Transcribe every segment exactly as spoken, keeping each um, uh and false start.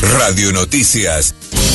Radio Noticias.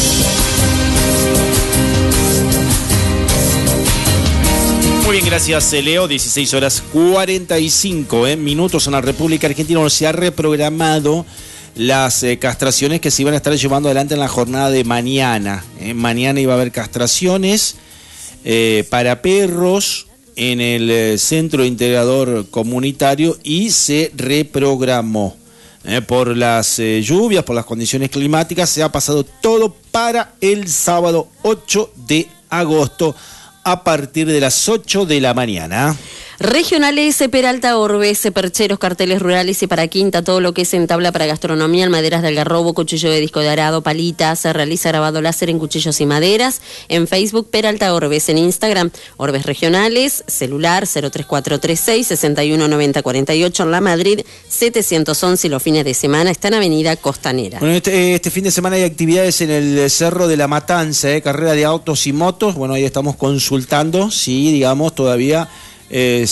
Muy bien, gracias, Leo. dieciséis horas cuarenta y cinco eh, minutos en la República Argentina. Se ha reprogramado las eh, castraciones que se iban a estar llevando adelante en la jornada de mañana. Eh, mañana iba a haber castraciones eh, para perros en el eh, Centro Integrador Comunitario y se reprogramó. Eh, por las eh, lluvias, por las condiciones climáticas, se ha pasado todo para el sábado ocho de agosto a partir de las ocho de la mañana. Regionales, Peralta, Orbes, percheros, carteles rurales y para quinta, todo lo que es en tabla para gastronomía, en maderas de algarrobo, cuchillo de disco de arado, palitas, se realiza grabado láser en cuchillos y maderas. En Facebook, Peralta Orbes, en Instagram, Orbes Regionales, celular cero tres cuatro tres seis, seis uno nueve cero cuatro ocho, en La Madrid, setecientos once, y los fines de semana está en Avenida Costanera. Bueno, este, este fin de semana hay actividades en el Cerro de la Matanza, eh, carrera de autos y motos. Bueno, ahí estamos consultando si, digamos, todavía Eh,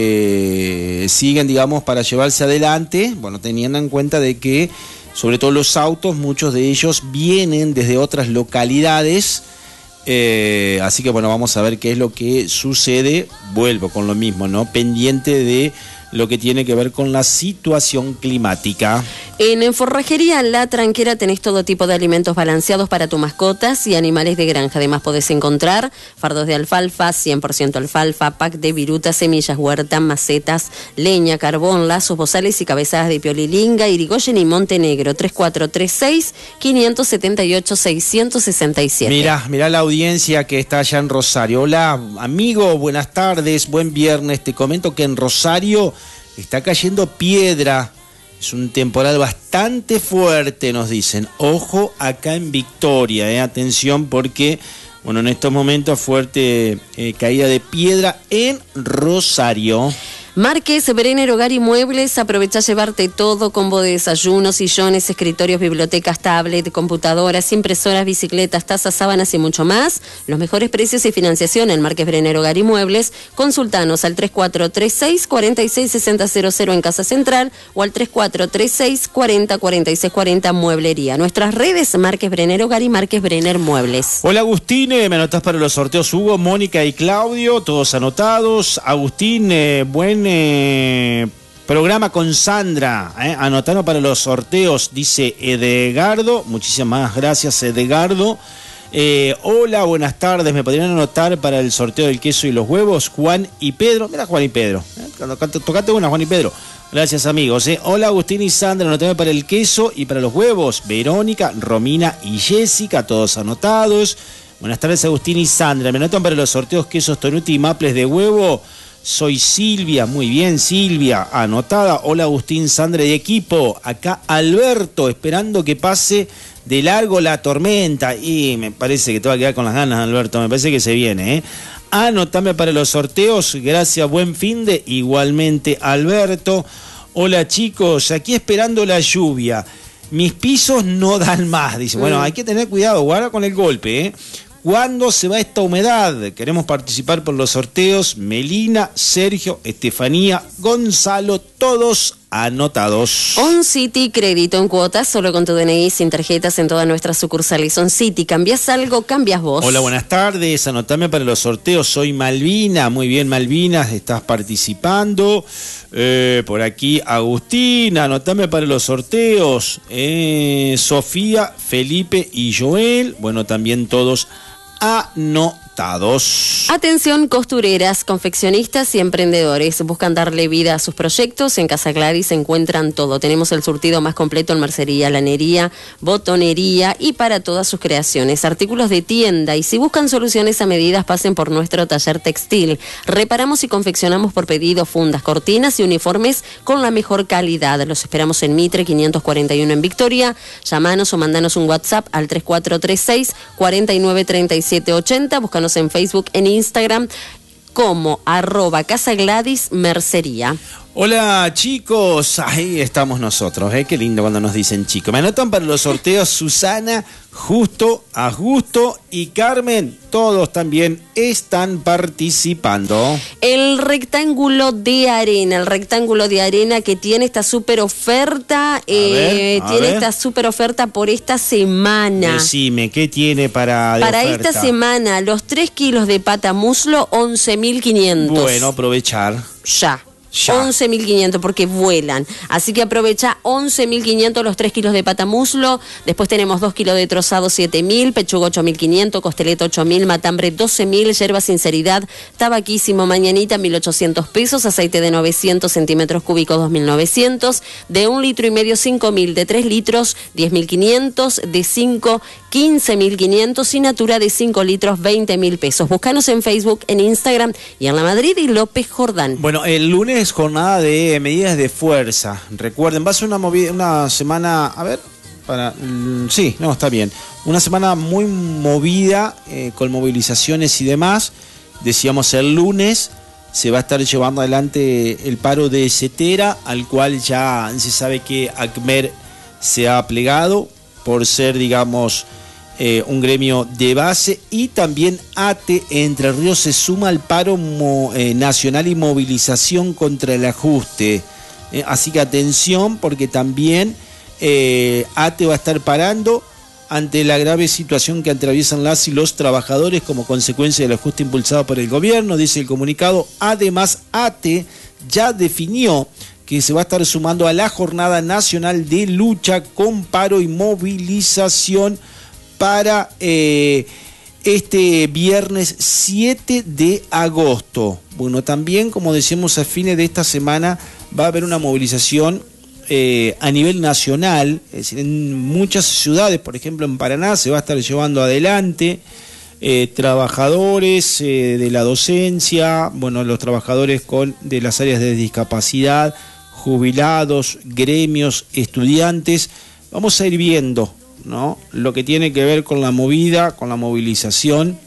se siguen, digamos, para llevarse adelante, bueno, teniendo en cuenta de que, sobre todo los autos, muchos de ellos vienen desde otras localidades, eh, así que, bueno, vamos a ver qué es lo que sucede. Vuelvo con lo mismo, ¿no? Pendiente de lo que tiene que ver con la situación climática. En Forrajería La Tranquera tenés todo tipo de alimentos balanceados para tus mascotas y animales de granja. Además podés encontrar fardos de alfalfa, cien por ciento alfalfa, pack de virutas, semillas, huerta, macetas, leña, carbón, lazos, bozales y cabezadas de piolilinga, Irigoyen y Montenegro. Tres cuatro tres seis, cinco siete ocho, seis seis siete. Mirá, mirá la audiencia que está allá en Rosario. Hola, amigo, buenas tardes, buen viernes. Te comento que en Rosario está cayendo piedra. Es un temporal bastante fuerte, nos dicen. Ojo acá en Victoria, eh. Atención porque, bueno, en estos momentos fuerte eh, caída de piedra en Rosario. Márquez, Brenner, Hogar y Muebles, aprovecha llevarte todo, combo de desayunos, sillones, escritorios, bibliotecas, tablet, computadoras, impresoras, bicicletas, tazas, sábanas y mucho más. Los mejores precios y financiación en Márquez, Brenner, Hogar y Muebles. Consultanos al tres cuatro tres seis, cuatro seis seis cero cero cero en Casa Central o al tres cuatro tres seis, cuatro cero cuatro seis cuatro cero Mueblería. Nuestras redes, Márquez, Brenner, Hogar y Márquez, Brenner, Muebles. Hola Agustín, eh, me anotás para los sorteos Hugo, Mónica y Claudio, todos anotados. Agustín, eh, buen Eh, programa con Sandra, eh, anotando para los sorteos, dice Edgardo. Muchísimas gracias, Edgardo. Eh, hola, buenas tardes, ¿me podrían anotar para el sorteo del queso y los huevos? Juan y Pedro. Mira, Juan y Pedro, eh, tocate una, Juan y Pedro. Gracias, amigos. Eh. Hola, Agustín y Sandra, anotame para el queso y para los huevos. Verónica, Romina y Jessica, todos anotados. Buenas tardes, Agustín y Sandra, me anotan para los sorteos quesos Tonuti y maples de huevo. Soy Silvia, muy bien, Silvia, anotada. Hola, Agustín, Sandra y equipo. Acá Alberto, esperando que pase de largo la tormenta. Y me parece que te va a quedar con las ganas, Alberto, me parece que se viene, ¿eh? Anotame para los sorteos, gracias, buen fin de. Igualmente, Alberto. Hola, chicos, aquí esperando la lluvia. Mis pisos no dan más, dice. Bueno, hay que tener cuidado, guarda con el golpe, ¿eh? ¿Cuándo se va esta humedad? Queremos participar por los sorteos. Melina, Sergio, Estefanía, Gonzalo, todos anotados. On City, crédito en cuotas, solo con tu D N I, sin tarjetas en todas nuestras sucursales. On City, cambias algo, cambias vos. Hola, buenas tardes, anotame para los sorteos. Soy Malvina, muy bien, Malvina, estás participando. Eh, por aquí, Agustín, anotame para los sorteos. Eh, Sofía, Felipe y Joel, bueno, también todos anotados. Atención, costureras, confeccionistas y emprendedores. Buscan darle vida a sus proyectos. En Casa Gladys se encuentran todo. Tenemos el surtido más completo en mercería, lanería, botonería y para todas sus creaciones. Artículos de tienda. Y si buscan soluciones a medidas, pasen por nuestro taller textil. Reparamos y confeccionamos por pedido fundas, cortinas y uniformes con la mejor calidad. Los esperamos en Mitre quinientos cuarenta y uno en Victoria. Llámanos o mandanos un WhatsApp al tres cuatro tres seis, cuatro nueve tres siete ocho cero. Búscanos en Facebook, en Instagram como arroba Casa Gladys Mercería. Hola chicos, ahí estamos nosotros, ¿eh? Qué lindo cuando nos dicen chicos. Me anotan para los sorteos Susana, Justo, Augusto y Carmen. Todos también están participando. El rectángulo de arena, el rectángulo de arena que tiene esta super oferta, eh, ver, tiene ver. esta super oferta por esta semana. Decime, ¿qué tiene para de Para oferta? Esta semana, los tres kilos de pata muslo, once mil quinientos. Bueno, aprovechar. Ya. once mil quinientos porque vuelan. Así que aprovecha once mil quinientos los tres kilos de pata muslo. Después tenemos dos kilos de trozado siete mil, pechuga ocho mil quinientos, costeleta ocho mil, matambre doce mil, yerba sinceridad, tabaquísimo mañanita mil ochocientos pesos, aceite de novecientos centímetros cúbicos dos mil novecientos, de un litro y medio cinco mil, de tres litros diez mil quinientos, de cinco quince mil quinientos y Natura de cinco litros veinte mil pesos. Búscanos en Facebook, en Instagram y en La Madrid y López Jordán. Bueno, el lunes jornada de medidas de fuerza. Recuerden, va a ser una movida, una semana, a ver, para, sí, no, está bien. Una semana muy movida eh, con movilizaciones y demás. Decíamos el lunes se va a estar llevando adelante el paro de Cetera, al cual ya se sabe que ACMER se ha plegado por ser, digamos, Eh, un gremio de base, y también ATE Entre Ríos se suma al paro mo, eh, nacional y movilización contra el ajuste. Eh, así que atención, porque también eh, ATE va a estar parando ante la grave situación que atraviesan las y los trabajadores como consecuencia del ajuste impulsado por el gobierno, dice el comunicado. Además, ATE ya definió que se va a estar sumando a la Jornada Nacional de Lucha con Paro y Movilización para eh, este viernes siete de agosto. Bueno, también, como decíamos, a fines de esta semana va a haber una movilización eh, a nivel nacional, es decir, en muchas ciudades, por ejemplo en Paraná, se va a estar llevando adelante eh, trabajadores eh, de la docencia, bueno, los trabajadores con de las áreas de discapacidad, jubilados, gremios, estudiantes. Vamos a ir viendo, ¿no?, lo que tiene que ver con la movida, con la movilización.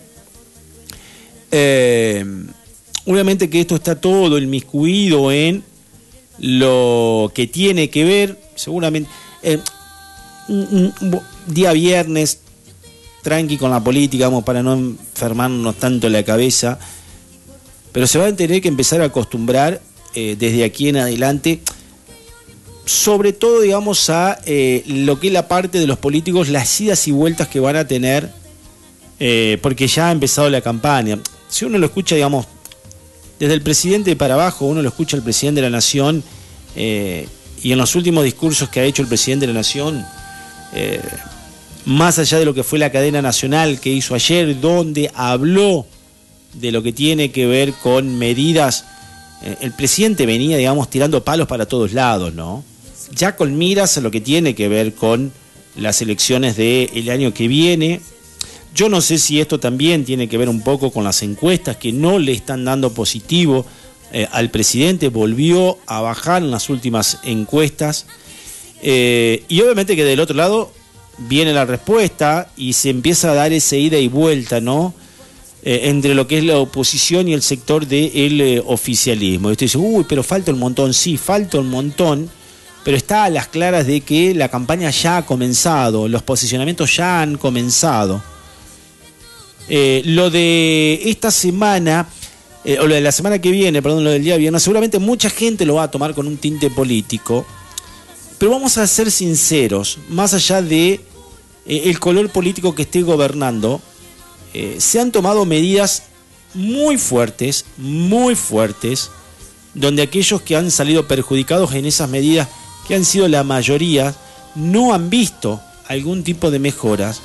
Eh, obviamente que esto está todo inmiscuido en lo que tiene que ver, seguramente, eh, un, un día viernes, tranqui con la política, vamos, para no enfermarnos tanto la cabeza, pero se va a tener que empezar a acostumbrar eh, desde aquí en adelante, sobre todo, digamos, a eh, lo que es la parte de los políticos, las idas y vueltas que van a tener, eh, porque ya ha empezado la campaña. Si uno lo escucha, digamos, desde el presidente para abajo, uno lo escucha al presidente de la Nación, eh, y en los últimos discursos que ha hecho el presidente de la Nación, eh, más allá de lo que fue la cadena nacional que hizo ayer, donde habló de lo que tiene que ver con medidas, eh, el presidente venía, digamos, tirando palos para todos lados, ¿no? Ya con miras a lo que tiene que ver con las elecciones del año que viene. Yo no sé si esto también tiene que ver un poco con las encuestas que no le están dando positivo eh, al presidente. Volvió a bajar en las últimas encuestas. Eh, y obviamente que del otro lado viene la respuesta y se empieza a dar esa ida y vuelta, ¿no?, Eh, entre lo que es la oposición y el sector del eh, oficialismo. Y usted dice, uy, pero falta un montón. Sí, falta un montón. Pero está a las claras de que la campaña ya ha comenzado, los posicionamientos ya han comenzado. Eh, lo de esta semana, eh, o lo de la semana que viene, perdón, lo del día viernes, seguramente mucha gente lo va a tomar con un tinte político, pero vamos a ser sinceros, más allá de eh, el color político que esté gobernando, eh, se han tomado medidas muy fuertes, muy fuertes, donde aquellos que han salido perjudicados en esas medidas, que han sido la mayoría, no han visto algún tipo de mejoras.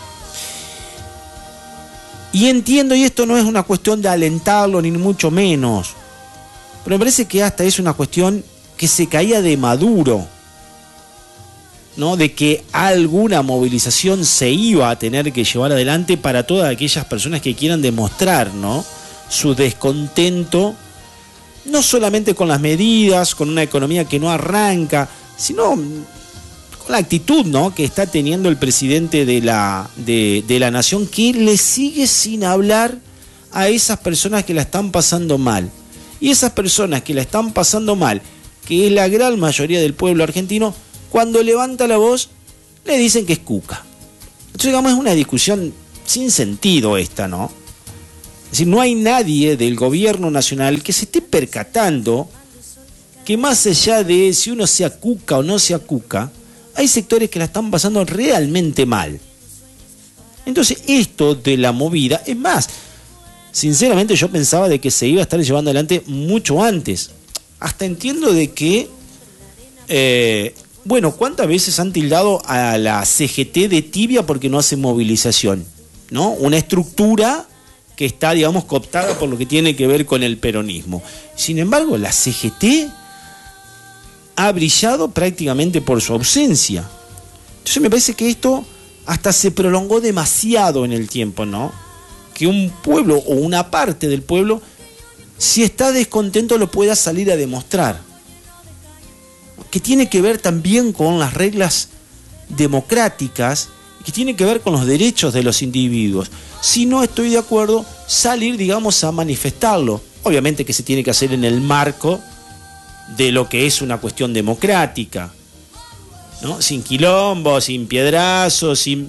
Y entiendo, y esto no es una cuestión de alentarlo, ni mucho menos, pero me parece que hasta es una cuestión que se caía de Maduro, ¿no?, de que alguna movilización se iba a tener que llevar adelante para todas aquellas personas que quieran demostrar, ¿no?, su descontento, no solamente con las medidas, con una economía que no arranca, sino con la actitud, ¿no?, que está teniendo el presidente de la, de, de la nación, que le sigue sin hablar a esas personas que la están pasando mal. Y esas personas que la están pasando mal, que es la gran mayoría del pueblo argentino, cuando levanta la voz, le dicen que es cuca. Entonces, digamos, es una discusión sin sentido esta, ¿no? Es decir, no hay nadie del gobierno nacional que se esté percatando que más allá de si uno sea cuca o no sea cuca, hay sectores que la están pasando realmente mal. Entonces, esto de la movida, es más, sinceramente yo pensaba de que se iba a estar llevando adelante mucho antes. Hasta entiendo de que, eh, bueno, ¿cuántas veces han tildado a la C G T de tibia porque no hace movilización? ¿No? Una estructura que está, digamos, cooptada por lo que tiene que ver con el peronismo. Sin embargo, la C G T ha brillado prácticamente por su ausencia. Entonces me parece que esto hasta se prolongó demasiado en el tiempo, ¿no? Que un pueblo o una parte del pueblo, si está descontento, lo pueda salir a demostrar. Que tiene que ver también con las reglas democráticas, que tiene que ver con los derechos de los individuos. Si no estoy de acuerdo, salir, digamos, a manifestarlo. Obviamente que se tiene que hacer en el marco de lo que es una cuestión democrática, ¿no? Sin quilombo, sin piedrazos, sin...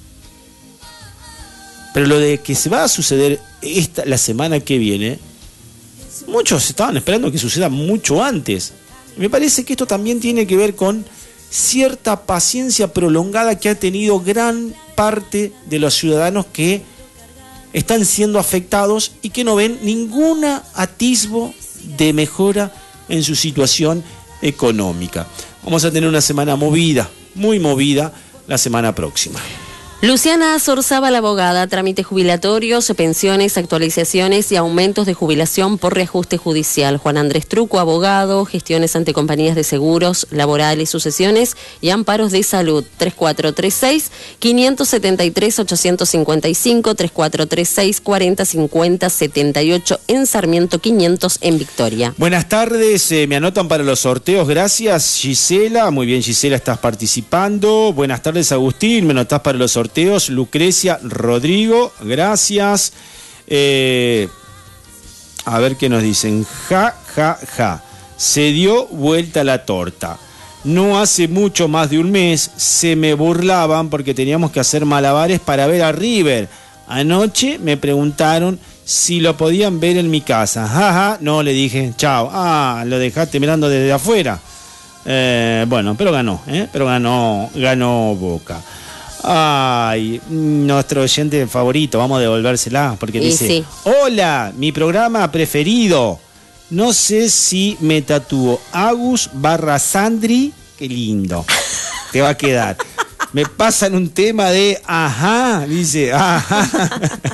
Pero lo de que se va a suceder esta, la semana que viene, muchos estaban esperando que suceda mucho antes. Me parece que esto también tiene que ver con cierta paciencia prolongada que ha tenido gran parte de los ciudadanos que están siendo afectados y que no ven ningún atisbo de mejora en su situación económica. Vamos a tener una semana movida, muy movida, la semana próxima. Luciana Zorzábal, abogada, trámites jubilatorios, pensiones, actualizaciones y aumentos de jubilación por reajuste judicial. Juan Andrés Truco, abogado, gestiones ante compañías de seguros, laborales, sucesiones y amparos de salud. tres cuatro tres seis, cinco siete tres, ocho cinco cinco, tres cuatro tres seis, cuatro cero cinco cero, siete ocho en Sarmiento quinientos en Victoria. Buenas tardes, eh, me anotan para los sorteos, gracias Gisela. Muy bien, Gisela, estás participando. Buenas tardes, Agustín, me anotás para los sorteos. Lucrecia Rodrigo, gracias. Eh, a ver qué nos dicen. Ja, ja, ja. Se dio vuelta la torta. No hace mucho más de un mes se me burlaban porque teníamos que hacer malabares para ver a River. Anoche me preguntaron si lo podían ver en mi casa. Jaja, ja, no, le dije, chao. Ah, lo dejaste mirando desde afuera. Eh, bueno, pero ganó, ¿eh? Pero ganó, ganó Boca. Ay, nuestro oyente favorito, vamos a devolvérsela porque y dice, sí. Hola, mi programa preferido. No sé si me tatúo Agus barra Sandri, qué lindo, te va a quedar. Me pasan un tema de, ajá, dice, ajá.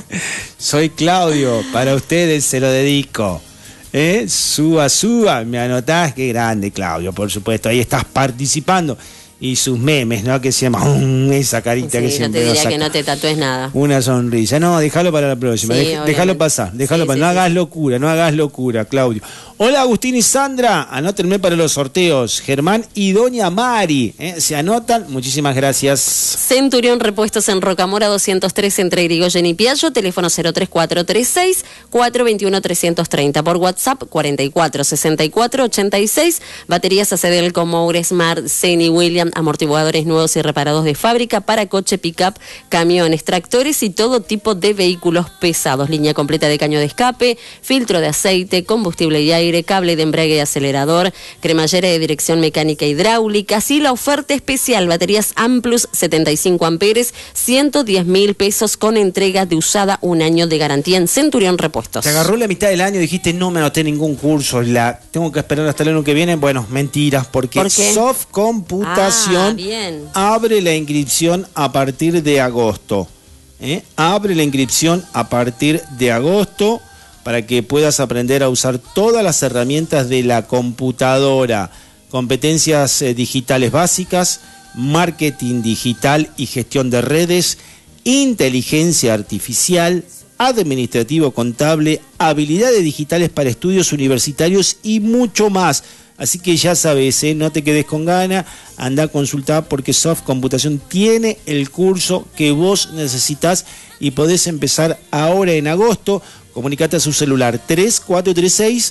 Soy Claudio, para ustedes se lo dedico. ¿Eh? Suba, suba, me anotás, qué grande Claudio, por supuesto, ahí estás participando. Y sus memes, ¿no? Que se llama um, esa carita sí, que siempre no te diría saca. que no te tatúes nada. Una sonrisa. No, déjalo para la próxima. Sí, Dej, déjalo pasar, déjalo sí, pasar. Sí, no sí. hagas locura, no hagas locura, Claudio. Hola, Agustín y Sandra. Anótenme para los sorteos. Germán y Doña Mari. ¿eh? Se anotan. Muchísimas gracias. Centurión Repuestos en Rocamora doscientos tres entre Grigoyen y Piaggio. Teléfono cero tres cuatro tres seis, cuatro dos uno, tres tres cero. Por WhatsApp cuarenta y cuatro sesenta y cuatro ochenta y seis. Baterías A C D con Moure, Smart, Seni, William. Amortiguadores nuevos y reparados de fábrica para coche, pick-up, camiones, tractores y todo tipo de vehículos pesados. Línea completa de caño de escape, filtro de aceite, combustible y aire, cable de embrague y acelerador, cremallera de dirección mecánica hidráulica. Así la oferta especial, baterías Amplus setenta y cinco amperes, ciento diez mil pesos con entrega de usada, un año de garantía en Centurión Repuestos. Te agarró la mitad del año y dijiste, no me anoté ningún curso, la tengo que esperar hasta el año que viene. Bueno, mentiras, porque ¿Por qué? Soft Computación Ah, bien. abre la inscripción a partir de agosto. ¿eh? Abre la inscripción a partir de agosto para que puedas aprender a usar todas las herramientas de la computadora. Competencias eh, digitales básicas, marketing digital y gestión de redes, inteligencia artificial, administrativo contable, habilidades digitales para estudios universitarios y mucho más. Así que ya sabes, ¿eh? no te quedes con ganas, anda a consultar porque Soft Computación tiene el curso que vos necesitas y podés empezar ahora en agosto. Comunicate a su celular tres cuatro tres seis,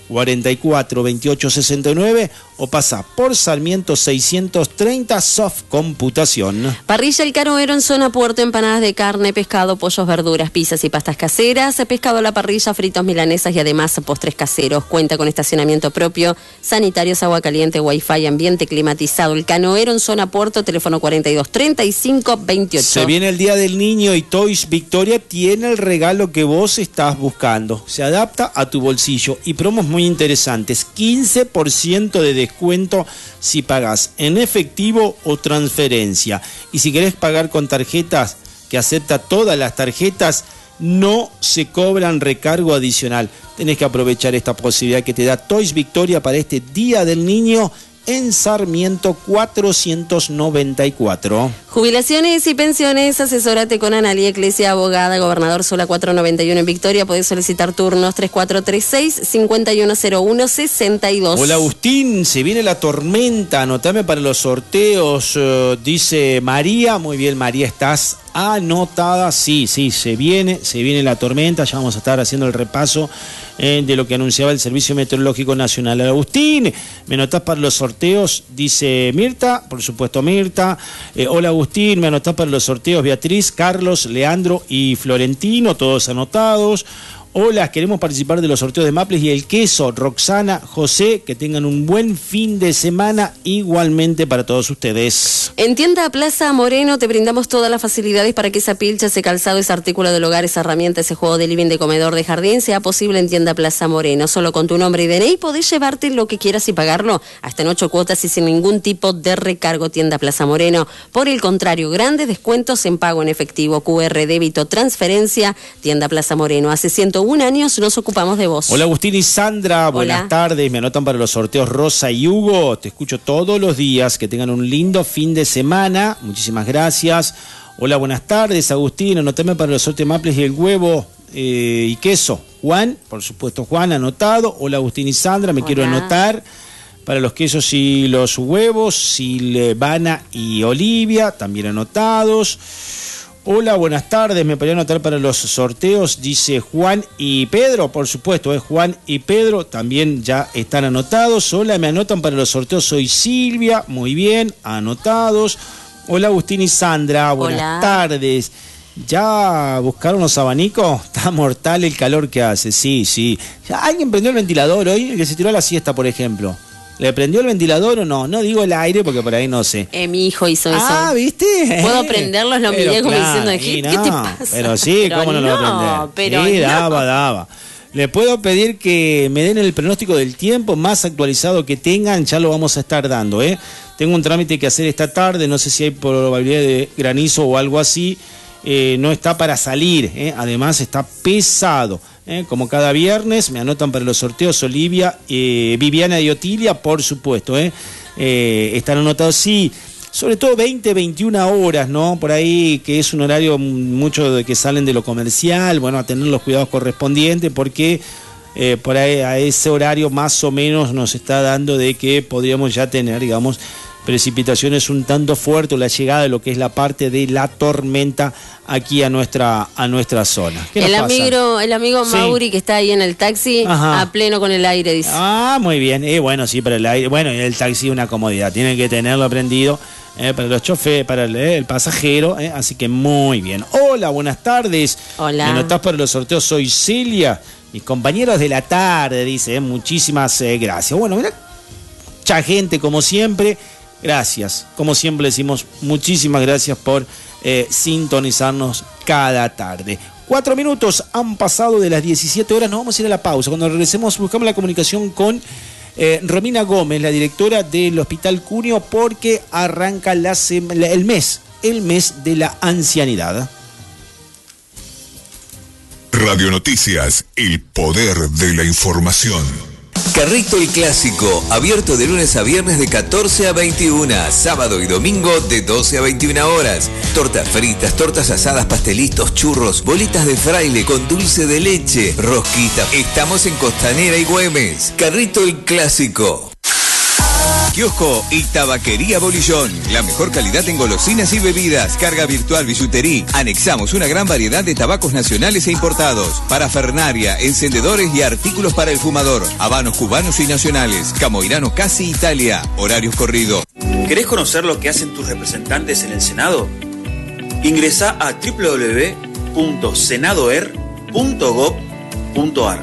cuarenta y cuatro, veintiocho, sesenta y nueve o pasa por Sarmiento seiscientos treinta, Soft Computación. Parrilla El Canoero en zona Puerto, empanadas de carne, pescado, pollos, verduras, pizzas y pastas caseras, pescado a la parrilla, fritos, milanesas y además postres caseros. Cuenta con estacionamiento propio, sanitarios, agua caliente, wifi, ambiente climatizado. El Canoero en zona Puerto, teléfono cuarenta y dos, treinta y cinco, veintiocho. Se viene el Día del Niño y Toys Victoria tiene el regalo que vos estás buscando. Se adapta a tu bolsillo y promos muy interesantes. quince por ciento de descuento si pagas en efectivo o transferencia. Y si querés pagar con tarjetas, que acepta todas las tarjetas, no se cobran recargo adicional. Tenés que aprovechar esta posibilidad que te da Toys Victoria para este Día del Niño en Sarmiento cuatrocientos noventa y cuatro. Jubilaciones y pensiones, asesórate con Analía Iglesia, abogada, Gobernador Sola cuatrocientos noventa y uno en Victoria. Podés solicitar turnos tres cuatro tres seis, cinco uno cero uno, seis dos. Hola Agustín, se viene la tormenta, anotame para los sorteos, uh, dice María. Muy bien, María, estás anotada. Sí, sí, se viene, se viene la tormenta. Ya vamos a estar haciendo el repaso eh, de lo que anunciaba el Servicio Meteorológico Nacional. Agustín, me anotás para los sorteos, dice Mirta, por supuesto Mirta. Eh, hola Agustín, me anotás para los sorteos Beatriz, Carlos, Leandro y Florentino, todos anotados. Hola, queremos participar de los sorteos de Maples y el queso. Roxana, José, que tengan un buen fin de semana igualmente para todos ustedes. En Tienda Plaza Moreno te brindamos todas las facilidades para que esa pilcha, ese calzado, ese artículo del hogar, esa herramienta, ese juego de living, de comedor, de jardín sea posible en Tienda Plaza Moreno. Solo con tu nombre y D N I podés llevarte lo que quieras y pagarlo hasta en ocho cuotas y sin ningún tipo de recargo. Tienda Plaza Moreno. Por el contrario, grandes descuentos en pago en efectivo, Q R, débito, transferencia. Tienda Plaza Moreno. Hace ciento un años nos ocupamos de vos. Hola Agustín y Sandra, buenas Hola. tardes. Me anotan para los sorteos Rosa y Hugo. Te escucho todos los días. Que tengan un lindo fin de semana. Muchísimas gracias. Hola, buenas tardes Agustín. Anotame para los sorteos Maples y el huevo eh, y queso. Juan, por supuesto Juan, anotado. Hola Agustín y Sandra, me Hola. quiero anotar para los quesos y los huevos. Silvana y Olivia, también anotados. Hola, buenas tardes, me podría anotar para los sorteos, dice Juan y Pedro, por supuesto, es eh, Juan y Pedro, también ya están anotados. Hola, me anotan para los sorteos, soy Silvia, muy bien, anotados. Hola, Agustín y Sandra, buenas Hola. tardes. ¿Ya buscaron los abanicos? Está mortal el calor que hace, sí, sí. ¿Ya ¿Alguien prendió el ventilador hoy? El que se tiró a la siesta, por ejemplo. ¿Le prendió el ventilador o no? No digo el aire porque por ahí no sé. Eh, mi hijo hizo eso. Ah, ¿viste? ¿Puedo prenderlos? Lo miré como claro, diciendo, ¿qué, no, ¿qué te pasa? Pero sí, pero ¿cómo no, no lo va a prender? Pero sí, no. daba, daba. Le puedo pedir que me den el pronóstico del tiempo más actualizado que tengan, ya lo vamos a estar dando, ¿eh? Tengo un trámite que hacer esta tarde, no sé si hay probabilidad de granizo o algo así. Eh, no está para salir, ¿eh? Además está pesado. ¿Eh? Como cada viernes, me anotan para los sorteos Olivia, eh, Viviana y Otilia, por supuesto, ¿eh? Eh, están anotados, sí, sobre todo veinte, veintiuna horas, ¿no? Por ahí, que es un horario mucho de que salen de lo comercial, bueno, a tener los cuidados correspondientes, porque eh, por ahí a ese horario más o menos nos está dando de que podríamos ya tener, digamos, precipitaciones un tanto fuertes, la llegada de lo que es la parte de la tormenta aquí a nuestra a nuestra zona. El amigo, el amigo sí. Mauri que está ahí en el taxi, Ajá. a pleno con el aire, dice. Ah, muy bien. Eh, bueno, sí, para el aire. Bueno, el taxi es una comodidad, tienen que tenerlo prendido eh, para los choferes, para el, eh, el pasajero, eh, así que muy bien. Hola, buenas tardes. Hola. Me anotás para los sorteos, soy Celia. Mis compañeros de la tarde, dice, eh, muchísimas eh, gracias. Bueno, mira, mucha gente como siempre. Gracias, como siempre decimos, muchísimas gracias por eh, sintonizarnos cada tarde. Cuatro minutos han pasado de las diecisiete horas, nos vamos a ir a la pausa. Cuando regresemos buscamos la comunicación con eh, Romina Gómez, la directora del Hospital Cuneo, porque arranca la sema, el mes, el mes de la ancianidad. Radio Noticias, el poder de la información. Carrito el Clásico, abierto de lunes a viernes de catorce a veintiuna, sábado y domingo de doce a veintiuna horas. Tortas fritas, tortas asadas, pastelitos, churros, bolitas de fraile con dulce de leche, rosquita. Estamos en Costanera y Güemes. Carrito el Clásico. Kiosco y Tabaquería Bolillón. La mejor calidad en golosinas y bebidas. Carga virtual, billutería. Anexamos una gran variedad de tabacos nacionales e importados. Parafernaria, encendedores y artículos para el fumador. Habanos cubanos y nacionales. Camoirano Casi Italia. Horarios corridos. ¿Querés conocer lo que hacen tus representantes en el Senado? Ingresá a doble u doble u doble u punto senadoer punto gob punto ar.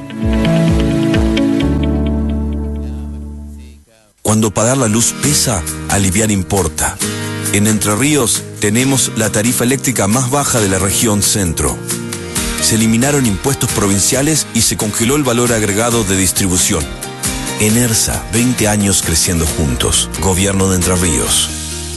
Cuando pagar la luz pesa, aliviar importa. En Entre Ríos tenemos la tarifa eléctrica más baja de la región centro. Se eliminaron impuestos provinciales y se congeló el valor agregado de distribución. Enersa, veinte años creciendo juntos. Gobierno de Entre Ríos.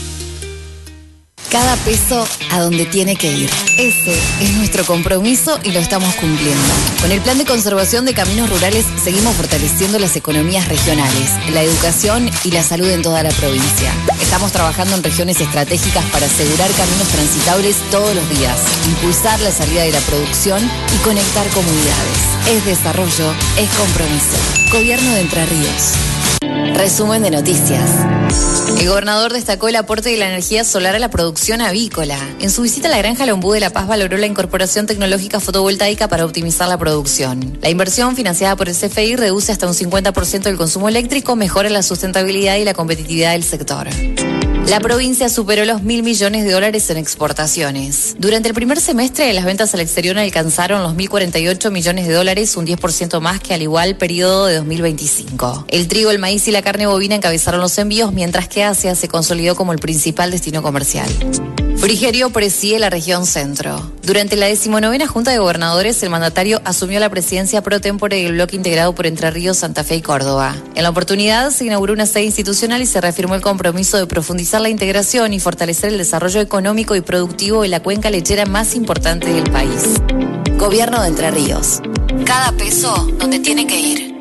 Cada peso a donde tiene que ir. Ese es nuestro compromiso y lo estamos cumpliendo. Con el Plan de Conservación de Caminos Rurales seguimos fortaleciendo las economías regionales, la educación y la salud en toda la provincia. Estamos trabajando en regiones estratégicas para asegurar caminos transitables todos los días, impulsar la salida de la producción y conectar comunidades. Es desarrollo, es compromiso. Gobierno de Entre Ríos. Resumen de noticias. El gobernador destacó el aporte de la energía solar a la producción avícola. En su visita a la granja Lombú de La Paz valoró la incorporación tecnológica fotovoltaica para optimizar la producción. La inversión financiada por el C F I reduce hasta un cincuenta por ciento el consumo eléctrico, mejora la sustentabilidad y la competitividad del sector. La provincia superó los mil millones de dólares en exportaciones. Durante el primer semestre, las ventas al exterior alcanzaron los mil cuarenta y ocho millones de dólares, un diez por ciento más que al igual periodo de dos mil veinticinco. El trigo, el maíz y la carne bovina encabezaron los envíos, mientras que Asia se consolidó como el principal destino comercial. Frigerio preside la región centro. Durante la decimonovena Junta de Gobernadores, el mandatario asumió la presidencia pro tempore del bloque integrado por Entre Ríos, Santa Fe y Córdoba. En la oportunidad se inauguró una sede institucional y se reafirmó el compromiso de profundizar la integración y fortalecer el desarrollo económico y productivo de la cuenca lechera más importante del país. Gobierno de Entre Ríos. Cada peso donde tiene que ir.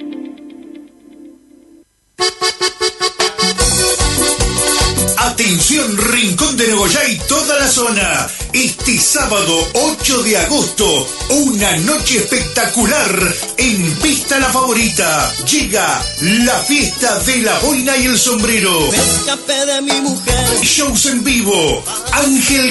Atención Rincón de Nogoyá y toda la zona. Este sábado ocho de agosto, una noche espectacular en Pista La Favorita. Llega la fiesta de la boina y el sombrero. Me escapé de mi mujer. Shows en vivo. Ángel